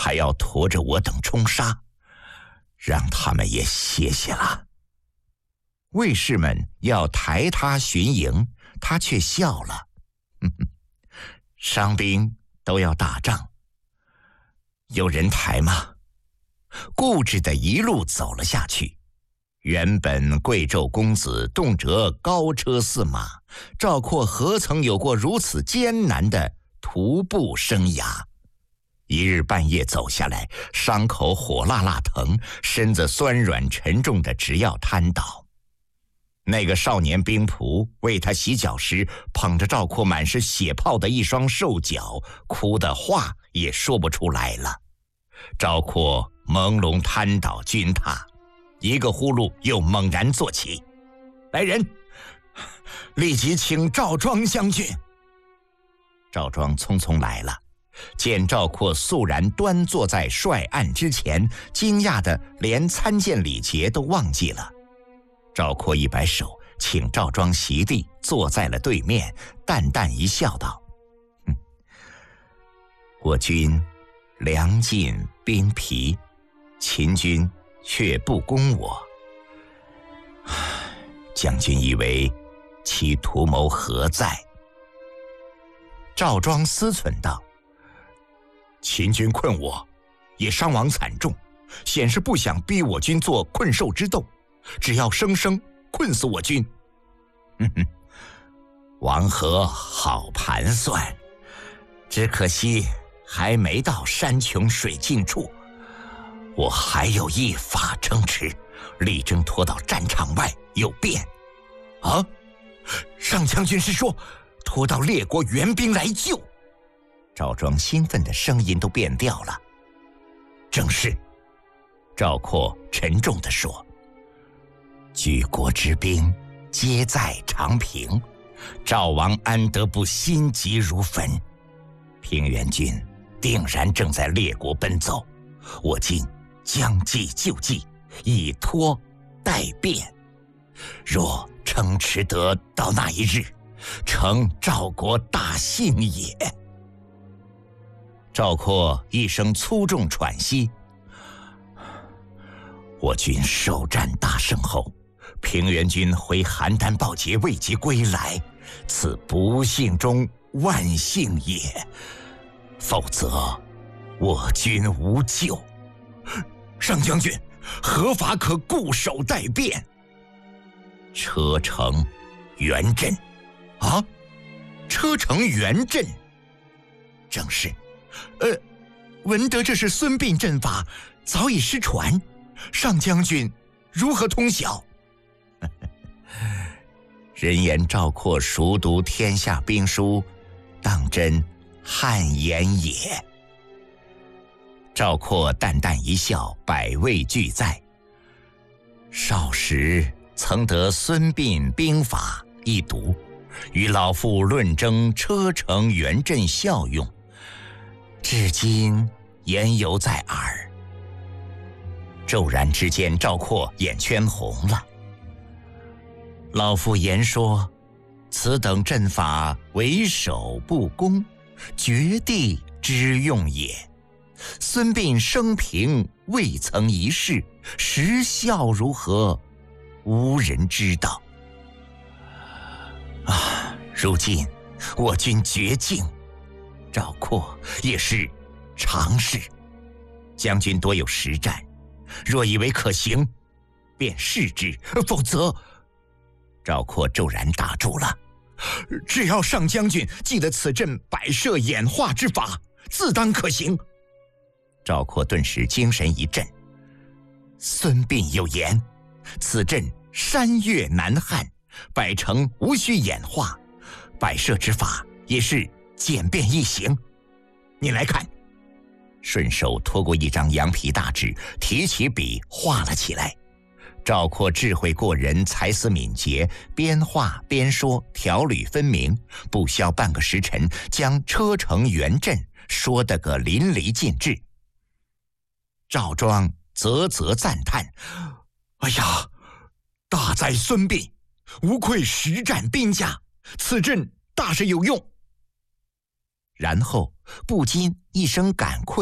还要驮着我等冲杀，让他们也歇歇了。卫士们要抬他巡营，他却笑了。伤兵都要打仗，有人抬吗？固执地一路走了下去。原本贵胄公子动辄高车驷马，赵括何曾有过如此艰难的徒步生涯？一日半夜走下来，伤口火辣辣疼，身子酸软沉重的，直要瘫倒。那个少年兵仆为他洗脚时，捧着赵括满是血泡的一双瘦脚，哭得话也说不出来了。赵括朦胧瘫倒军榻，一个呼噜又猛然坐起。来人，立即请赵庄将军。赵庄匆匆来了，见赵括肃然端坐在帅案之前，惊讶的连参见礼节都忘记了。赵括一摆手，请赵庄席地，坐在了对面，淡淡一笑道：我军粮尽兵疲，秦军却不攻我，将军以为其图谋何在？赵庄思忖道：秦军困我，也伤亡惨重，显是不想逼我军做困兽之斗，只要生生困死我军。王和好盘算，只可惜还没到山穷水尽处，我还有一法撑持，力争拖到战场外有变。啊，上将军是说拖到列国援兵来救？赵庄兴奋的声音都变调了。正是。赵括沉重地说：举国之兵皆在长平，赵王安得不心急如焚？平原君定然正在列国奔走，我今将计就计，以拖待变。若撑持得到那一日，成赵国大幸也。赵括一声粗重喘息。我军首战大胜后，平原君回邯郸报捷未及归来，此不幸中万幸也，否则我军无救。上将军，何法可固守待变？车城援镇。啊，车城援镇。正是。闻得这是孙膑阵法，早已失传，上将军如何通晓？人言赵括熟读天下兵书，当真汗颜也。赵括淡淡一笑，百味俱在。少时曾得孙膑兵法一读，与老父论争车城援镇效用，至今言犹在耳。骤然之间，赵括眼圈红了。老父言说，此等阵法为守不攻，绝地之用也。孙膑生平未曾一试，实效如何，无人知道。如今我军绝境，赵括也是常事。将军多有实战，若以为可行，便试之，否则……赵括骤然打住了。只要上将军记得此阵摆设演化之法，自当可行。赵括顿时精神一振。孙膑有言，此阵山岳难撼，摆成无需演化，摆设之法也是简便易行。你来看。顺手拖过一张羊皮大纸，提起笔画了起来。赵括智慧过人，才思敏捷，边画边说，条理分明，不消半个时辰，将车城援镇说得个淋漓尽致。赵庄啧啧赞叹：哎呀，大哉孙膑，无愧实战兵家，此阵大是有用。然后不禁一声感愧。